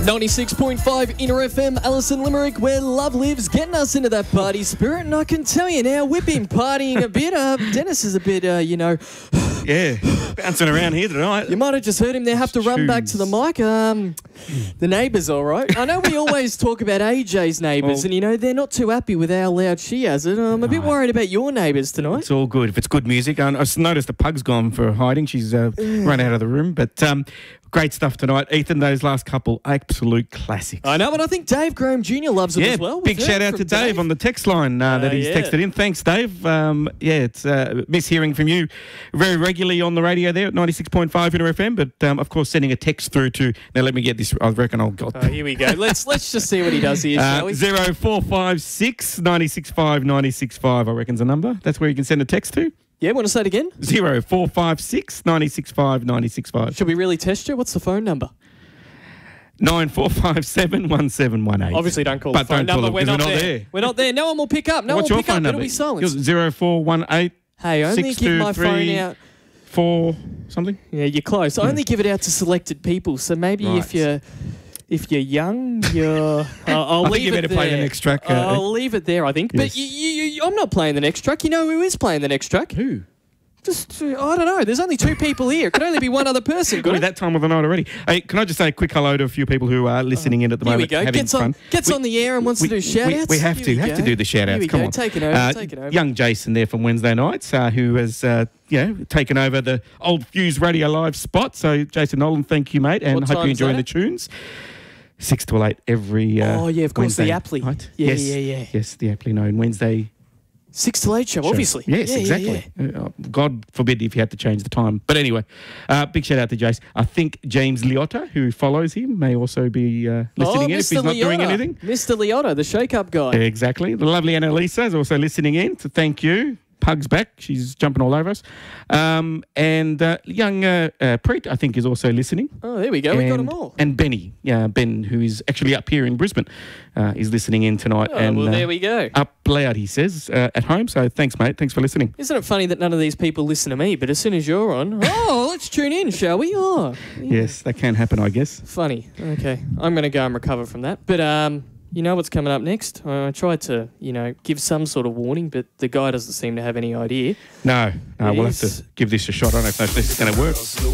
96.5 Inner FM, Alison Limerick, where love lives, getting us into that party spirit. And I can tell you now, we've been partying a bit. Dennis is a bit, Yeah, bouncing around here tonight. You might have just heard him there have to run back to the mic. The neighbours, all right. I know we always talk about AJ's neighbours, and, they're not too happy with how loud she has it. I'm a bit worried about your neighbours tonight. It's all good. If it's good music. I noticed the pug's gone for hiding. She's run out of the room. But great stuff tonight. Ethan, those last couple, absolute classics. I know, but I think Dave Graham Jr. loves it as well. Big shout out to Dave on the text line that he's texted in. Thanks, Dave. It's miss hearing from you very regularly on the radio there at 96.5 Inner FM, but of course sending a text through to, now let me get this, I reckon I'll got here we go. Let's just see what he does here, shall we? 0456 965 965, I reckon's the number. That's where you can send a text to. Yeah, want to say it again? 0456 965 965. Should we really test you? What's the phone number? 9457 1718. Obviously, don't call the phone number. We're not there. We're not there. No one will pick up. What's one will your pick phone up. number? It'll be silent. 0418. Hey, I only give my phone out. 4 something? Yeah, you're close. I only give it out to selected people. So maybe if you're young, I'll leave it there. I think you better play the next track. I'll leave it there, I think. Yes. But I'm not playing the next track. You know who is playing the next track? Who? Just, I don't know. There's only two people here. It could only be one other person. Got that time of the night already. Hey, can I just say a quick hello to a few people who are listening in at the moment? Here we go. Gets on the air and wants to do shout-outs. We have to do the shout-outs. Come on. Take it over. Young Jason there from Wednesday nights who has taken over the Old Fuse Radio Live spot. So, Jason Nolan, thank you, mate, and hope you're enjoying the tunes. 6 to 8 every of course, Wednesday the Apley. Night. Yeah. Yes, the Apley known Wednesday 6 to 8 show, obviously. Yes, exactly. God forbid if you had to change the time. But anyway, big shout out to Jace. I think James Liotta, who follows him, may also be listening in if he's not doing anything. Mr. Liotta, the shake-up guy. Exactly. The lovely Annalisa is also listening in, so thank you. Pug's back. She's jumping all over us. And young Preet, I think, is also listening. Oh, there we go. We got them all. And Benny, Ben, who is actually up here in Brisbane, is listening in tonight. Oh, well, there we go. Up loud, he says, at home. So thanks, mate. Thanks for listening. Isn't it funny that none of these people listen to me, but as soon as you're on, let's tune in, shall we? Oh, yeah. Yes, that can happen, I guess. Funny. Okay. I'm going to go and recover from that. But, you know what's coming up next? I tried to, give some sort of warning, but the guy doesn't seem to have any idea. No, we'll have to give this a shot. I don't know if this is going to work.